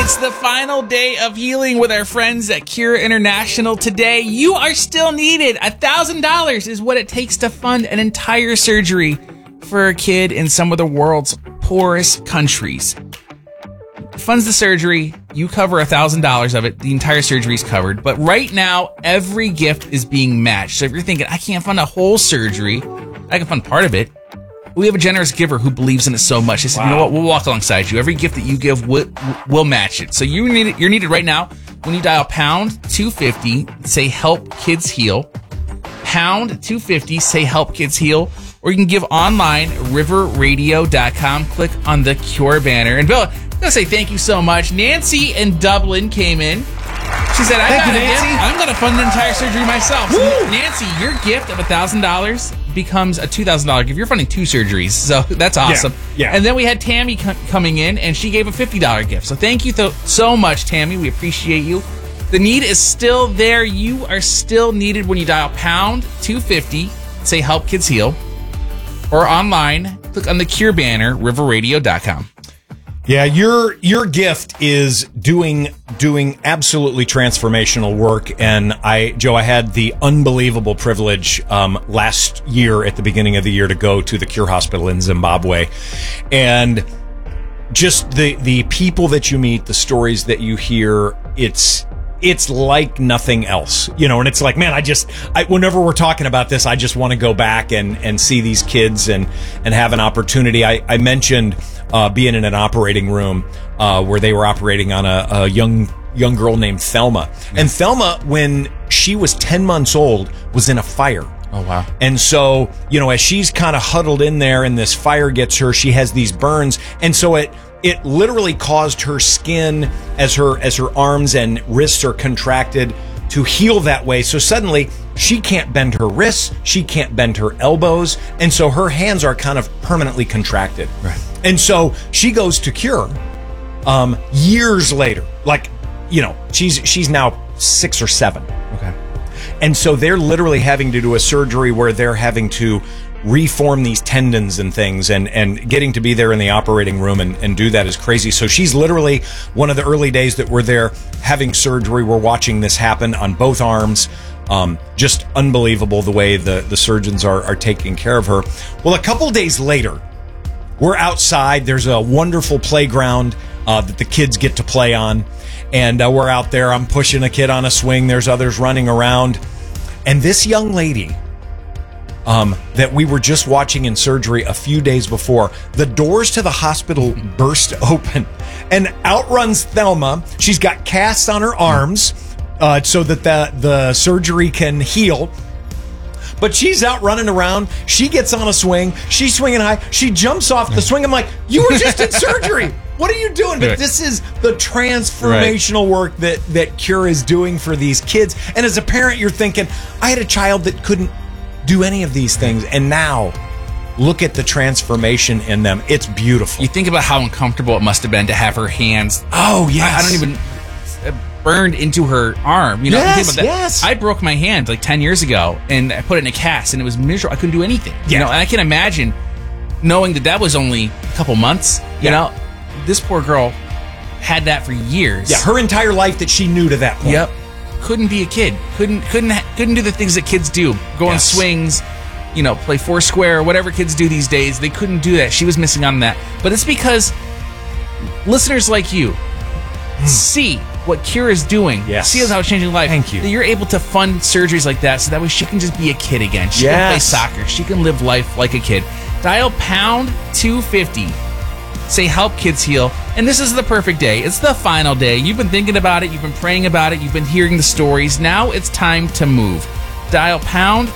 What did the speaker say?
It's the final day of healing with our friends at Cure International today. You are still needed. $1,000 is what it takes to fund an entire surgery for a kid in some of the world's poorest countries. Funds the surgery, you cover $1,000 of it, the entire surgery is covered. But right now, every gift is being matched. So if you're thinking, I can't fund a whole surgery, I can fund part of it. We have a generous giver who believes in it so much. They said, You know what, we'll walk alongside you. Every gift that you give, we'll match it. So you're needed right now when you dial pound 250, say help kids heal. Pound 250, say help kids heal. Or you can give online, riverradio.com. Click on the Cure banner. And Bill, I'm going to say thank you so much. Nancy in Dublin came in. She said, I'm going to fund the entire surgery myself. So Nancy, your gift of $1,000 becomes a $2,000 gift. You're funding 2 surgeries, so that's awesome. Yeah. And then we had Tammy coming in, and she gave a $50 gift. So thank you so much, Tammy. We appreciate you. The need is still there. You are still needed when you dial pound 250, say help kids heal, or online, click on the Cure banner, riverradio.com. Yeah, your gift is doing absolutely transformational work, and I had the unbelievable privilege last year at the beginning of the year to go to the Cure Hospital in Zimbabwe, and just the people that you meet, the stories that you hear, it's like nothing else, and it's like, man, whenever we're talking about this, I just want to go back and see these kids and have an opportunity. I mentioned being in an operating room where they were operating on a young girl named Thelma. And Thelma, when she was 10 months old, was in a fire. Oh, wow. And so, as she's kind of huddled in there and this fire gets her, she has these burns. And so it literally caused her skin, as her arms and wrists are contracted, to heal that way. So suddenly she can't bend her wrists, she can't bend her elbows, and so her hands are kind of permanently contracted. Right. And so she goes to Cure years later. She's now 6 or 7. Okay. And so they're literally having to do a surgery where they're having to reform these tendons and things, and getting to be there in the operating room and do that is crazy. So she's literally one of the early days that we're there having surgery. We're watching this happen on both arms. Just unbelievable the way the surgeons are taking care of her. Well, a couple days later, we're outside. There's a wonderful playground that the kids get to play on. And we're out there. I'm pushing a kid on a swing. There's others running around. And this young lady that we were just watching in surgery a few days before, the doors to the hospital burst open, and out runs Thelma. She's got casts on her arms so that the surgery can heal. But she's out running around. She gets on a swing. She's swinging high. She jumps off the swing. I'm like, you were just in surgery. What are you doing? But this is the transformational work that Cure is doing for these kids. And as a parent, you're thinking, I had a child that couldn't do any of these things, and now look at the transformation in them. It's beautiful. You think about how uncomfortable it must have been to have her hands. Oh, yes. I don't even burned into her arm. Yes, think about that. Yes. I broke my hand like 10 years ago, and I put it in a cast, and it was miserable. I couldn't do anything. And I can imagine knowing that was only a couple months. You know, this poor girl had that for years. Yeah, her entire life that she knew to that point. Yep. Couldn't be a kid. Couldn't do the things that kids do. Go on swings, play Foursquare, whatever kids do these days. They couldn't do that. She was missing out on that. But it's because listeners like you see what Cure is doing. Yes. See how it's changing life. Thank you. That you're able to fund surgeries like that, so that way she can just be a kid again. She can play soccer. She can live life like a kid. Dial pound 250. Say help kids heal, and this is the perfect day. It's the final day. You've been thinking about it, you've been praying about it, you've been hearing the stories. Now it's time to move. Dial pound